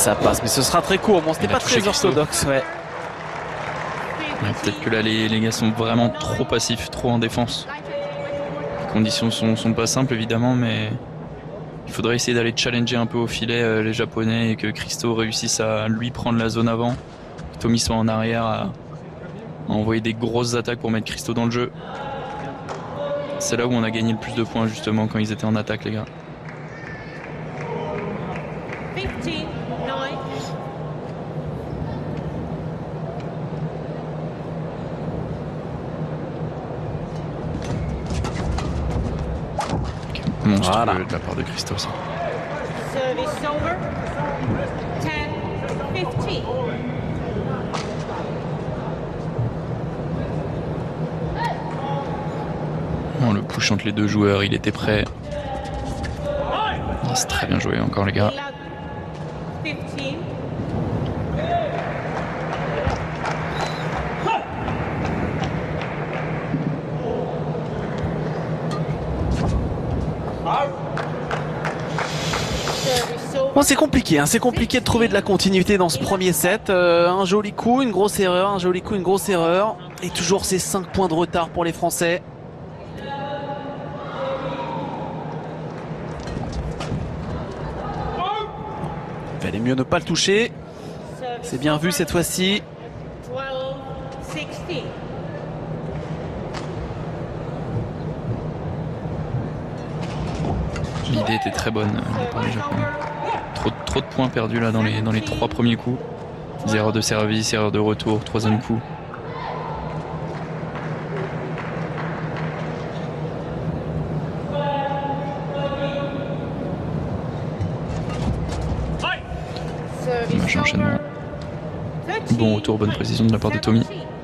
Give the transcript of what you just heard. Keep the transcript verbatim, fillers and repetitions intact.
Ça passe, mais ce sera très court. Bon, c'était pas très orthodoxe, ouais. Ouais, peut-être que là, les, les gars sont vraiment trop passifs, trop en défense. Les conditions sont, sont pas simples, évidemment, mais il faudrait essayer d'aller challenger un peu au filet euh, les Japonais et que Christo réussisse à lui prendre la zone avant. Que Tommy soit en arrière à, à envoyer des grosses attaques pour mettre Christo dans le jeu. C'est là où on a gagné le plus de points, justement, quand ils étaient en attaque, les gars. Monstrueux voilà. De la part de Christo, ça. Oh, le push entre les deux joueurs, il était prêt. C'est très bien joué encore, les gars. Bon, c'est compliqué, hein. C'est compliqué de trouver de la continuité dans ce premier set. Euh, un joli coup, une grosse erreur, un joli coup, une grosse erreur. Et toujours ces cinq points de retard pour les Français. Il fallait mieux ne pas le toucher. C'est bien vu cette fois-ci. L'idée était très bonne euh, par les Japonais. Trop, trop de points perdus là dans les, dans les trois premiers coups. Des erreurs de service, erreurs de retour, troisième coup. Match enchaînement. Bon retour, bonne précision de la part de Tommy.